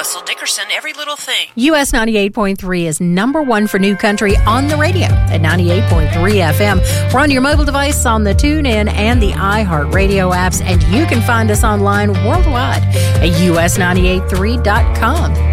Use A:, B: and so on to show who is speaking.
A: Russell Dickerson, Every Little Thing.
B: US 98.3 is number one for new country on the radio at 98.3 FM. We're on your mobile device on the TuneIn and the iHeartRadio apps, and you can find us online worldwide at us983.com.